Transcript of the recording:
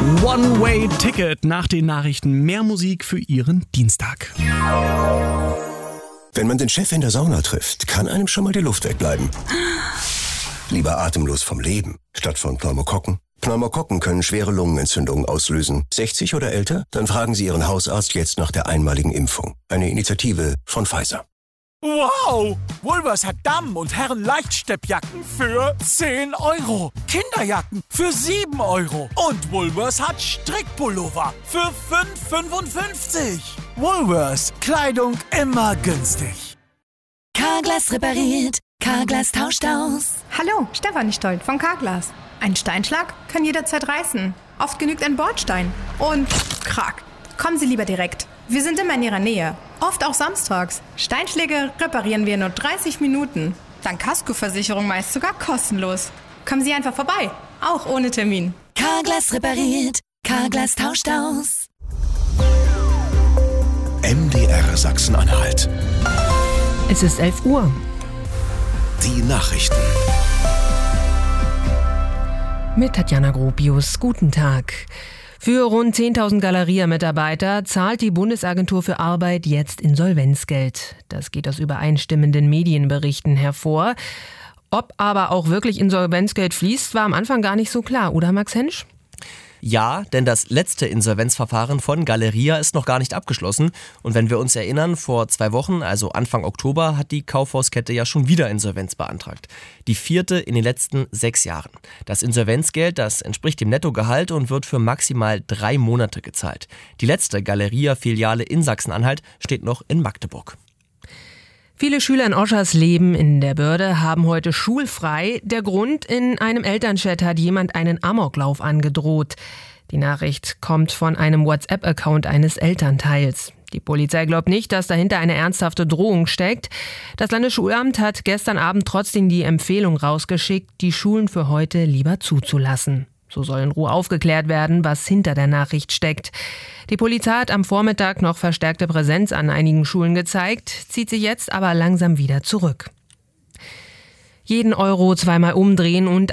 One-Way-Ticket nach den Nachrichten. Mehr Musik für Ihren Dienstag. Wenn man den Chef in der Sauna trifft, kann einem schon mal die Luft wegbleiben. Lieber atemlos vom Leben, statt von Pneumokokken. Pneumokokken können schwere Lungenentzündungen auslösen. 60 oder älter? Dann fragen Sie Ihren Hausarzt jetzt nach der einmaligen Impfung. Eine Initiative von Pfizer. Wow! Woolworths hat Damen- und Herren-Leichtsteppjacken für 10 Euro. Kinderjacken für 7 Euro. Und Woolworths hat Strickpullover für 5,55. Woolworths. Kleidung immer günstig. Carglass repariert. Carglass tauscht aus. Hallo, Stefanie Stoll von Carglass. Ein Steinschlag kann jederzeit reißen. Oft genügt ein Bordstein. Und krack. Kommen Sie lieber direkt. Wir sind immer in Ihrer Nähe. Oft auch samstags. Steinschläge reparieren wir in nur 30 Minuten. Dank Kaskoversicherung meist sogar kostenlos. Kommen Sie einfach vorbei. Auch ohne Termin. Carglass repariert. Carglass tauscht aus. MDR Sachsen-Anhalt. Es ist 11 Uhr. Die Nachrichten. Mit Tatjana Gropius. Guten Tag. Für rund 10.000 Galeria-Mitarbeiter zahlt die Bundesagentur für Arbeit jetzt Insolvenzgeld. Das geht aus übereinstimmenden Medienberichten hervor. Ob aber auch wirklich Insolvenzgeld fließt, war am Anfang gar nicht so klar, oder Max Hensch? Ja, denn das letzte Insolvenzverfahren von Galeria ist noch gar nicht abgeschlossen. Und wenn wir uns erinnern, vor 2 Wochen, also Anfang Oktober, hat die Kaufhauskette ja schon wieder Insolvenz beantragt. Die 4. in den letzten 6 Jahren. Das Insolvenzgeld, das entspricht dem Nettogehalt und wird für maximal 3 Monate gezahlt. Die letzte Galeria-Filiale in Sachsen-Anhalt steht noch in Magdeburg. Viele Schüler in Oschersleben in der Börde haben heute schulfrei. Der Grund: in einem Elternchat hat jemand einen Amoklauf angedroht. Die Nachricht kommt von einem WhatsApp-Account eines Elternteils. Die Polizei glaubt nicht, dass dahinter eine ernsthafte Drohung steckt. Das Landesschulamt hat gestern Abend trotzdem die Empfehlung rausgeschickt, die Schulen für heute lieber zuzulassen. So soll in Ruhe aufgeklärt werden, was hinter der Nachricht steckt. Die Polizei hat am Vormittag noch verstärkte Präsenz an einigen Schulen gezeigt, zieht sich jetzt aber langsam wieder zurück. Jeden Euro zweimal umdrehen und